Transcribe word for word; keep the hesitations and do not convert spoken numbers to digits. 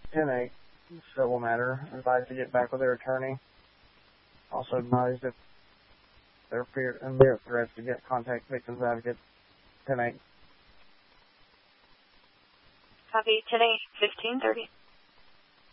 ten eight, civil matter. Advised to get back with their attorney. Also advised if there appear immediate threats to get contact victims advocate. ten eight. Copy, ten eight, fifteen thirty.